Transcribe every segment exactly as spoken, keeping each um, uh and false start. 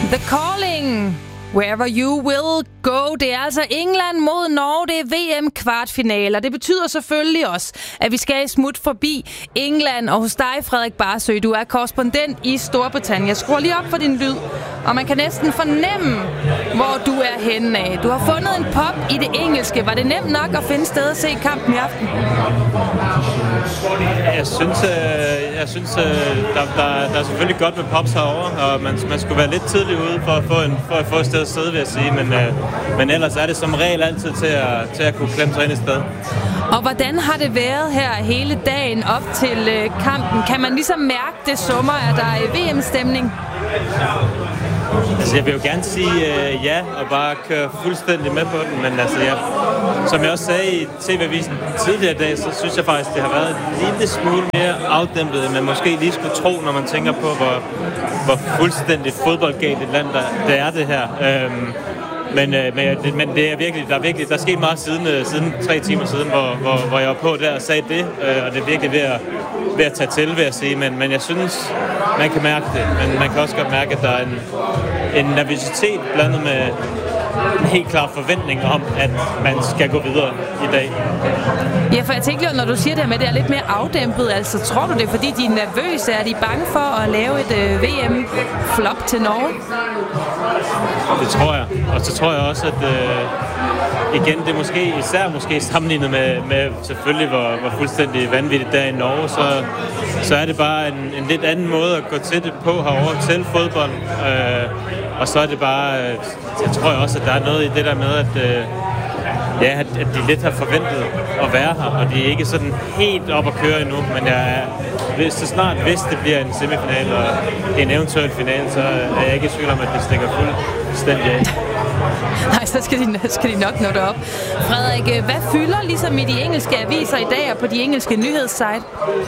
The Calling. Wherever you will go. Det er altså England mod Norge. Det er V M-kvartfinaler. Det betyder selvfølgelig også, at vi skal smut forbi England. Og hos dig, Frederik Barsø, du er korrespondent i Storbritannien. Jeg skruer lige op for din lyd, og man kan næsten fornemme, hvor du er henne af. Du har fundet en pop i det engelske. Var det nemt nok at finde sted at se kampen i aften? Jeg synes, øh, jeg synes øh, der, der, der er selvfølgelig godt med pops herovre, og man, man skulle være lidt tidlig ude for at få, en, for at få et sted at sidde, vil jeg sige. Men, øh, men ellers er det som regel altid til at, til at kunne klemme sig ind et sted. Og hvordan har det været her hele dagen op til øh, kampen? Kan man ligesom mærke det summer? Er der V M-stemning? Altså, jeg vil jo gerne sige øh, ja, og bare køre fuldstændig med på den, men altså, jeg, som jeg også sagde i T V-avisen tidligere i dag, så synes jeg faktisk, det har været en lille smule mere afdæmpet, end man måske lige skulle tro, når man tænker på, hvor, hvor fuldstændig fodboldgalt et land, der, der er det her. Øhm, Men, øh, men, men det er virkelig, der er virkelig, der er sket meget siden, øh, siden tre timer siden, hvor, hvor, hvor jeg var på der og sagde det, øh, og det er virkelig ved at, ved at tage til, vil jeg sige. Men, men jeg synes, man kan mærke det, men man kan også godt mærke, at der er en, en nervøsitet blandet med en helt klar forventning om, at man skal gå videre i dag. Ja, for jeg tænker, når du siger det her med, at det er lidt mere afdæmpet, altså tror du det, fordi de er nervøse? Er de bange for at lave et øh, V M-flop til Norge? Det tror jeg. Og så tror jeg også, at øh, igen, det er måske især måske sammenlignet med, med selvfølgelig, hvor, hvor fuldstændig vanvittigt der i Norge, så, så er det bare en, en lidt anden måde at gå til det på herovre til fodbold. Øh, og så er det bare, øh, jeg tror også, at der er noget i det der med, at øh, ja, at, at de lidt har forventet at være her, og de er ikke sådan helt op at køre endnu, men jeg er, så snart hvis det bliver en semifinal og en eventuel final, så er jeg ikke i tvivl om, at det stikker fuldstændig af. Nej, så skal de, skal de nok nå det op. Frederik, hvad fylder ligesom i de engelske aviser i dag og på de engelske nyhedssite?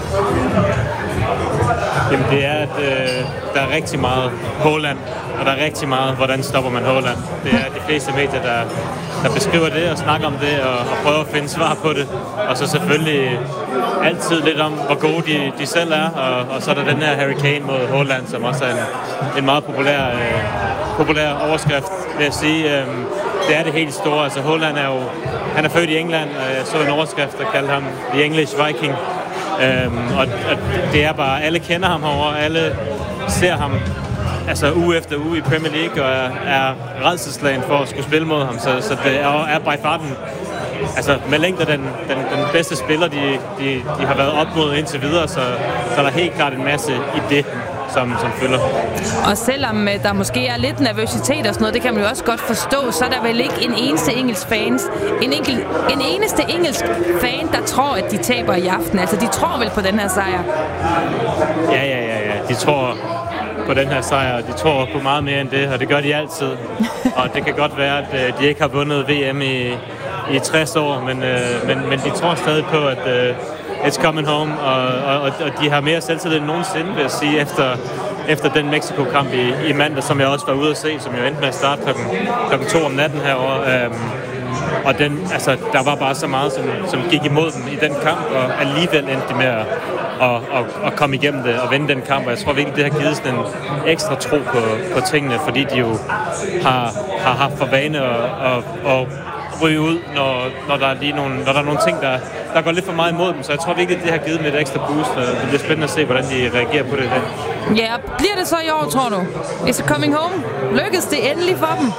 Jamen det er, at øh, der er rigtig meget Haaland, og der er rigtig meget, hvordan stopper man Haaland. Det er de fleste medier, der, der beskriver det og snakker om det og, og prøver at finde svar på det. Og så selvfølgelig altid lidt om, hvor gode de, de selv er. Og, og så er der den her Harry Kane mod Haaland, som også er en, en meget populær, øh, populær overskrift, vil jeg sige. Øh, det er det helt store. Altså Haaland er jo, han er født i England, og jeg så en overskrift, der kaldte ham The English Viking. Øhm, og, og det er bare, alle kender ham herovre, alle ser ham altså uge efter uge i Premier League og er, er rædselsslagen for at skulle spille mod ham, så, så det er, er by far den, altså med længder den, den, den bedste spiller, de, de, de har været op mod indtil videre, så, så er der helt klart en masse i det, som, som følger. Og selvom der måske er lidt nervøsitet og sådan noget, det kan man jo også godt forstå, så er der vel ikke en eneste engelsk fans, en, enkel, en eneste engelsk fan, der tror, at de taber i aften. Altså, de tror vel på den her sejr? Ja, ja, ja, ja. De tror på den her sejr, og de tror på meget mere end det, og det gør de altid. Og det kan godt være, at de ikke har vundet V M i, i tres år, men, men, men de tror stadig på, at it's coming home, og, og, og de har mere selvtillid end nogensinde, vil jeg sige, efter, efter den Mexico-kamp i, i mandag, som jeg også var ude at se, som jo endte med at starte klokken, klokken to om natten herovre. Øhm, og den, altså, der var bare så meget, som, som gik imod dem i den kamp, og alligevel endte de med at, at, at, at komme igennem det og vinde den kamp. Og jeg tror virkelig, det har givet sådan en ekstra tro på, på tingene, fordi de jo har, har haft for vane at, at, at ryge ud, når, når, der er lige nogle, når der er nogle ting, der, der går lidt for meget imod dem. Så jeg tror virkelig, det har givet dem et ekstra boost, og det bliver spændende at se, hvordan de reagerer på det i dag. Ja, bliver det så i år, tror du? Is it coming home? Lykkes det endelig for dem?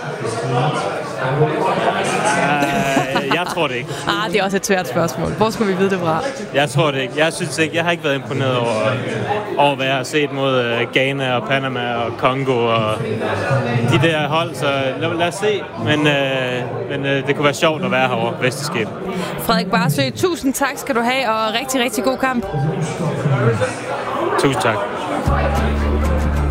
Uh, jeg tror det ikke. Ah, det er også et svært spørgsmål. Hvor skulle vi vide det fra? Jeg tror det ikke. Jeg synes ikke. Jeg har ikke været imponeret over, over hvad jeg har set mod uh, Ghana og Panama og Congo og de der hold. Så lad, lad os se. Men, uh, men uh, det kunne være sjovt at være herovre, hvis det skete. Frederik Barsø, tusind tak skal du have, og rigtig, rigtig god kamp. Tusind tak.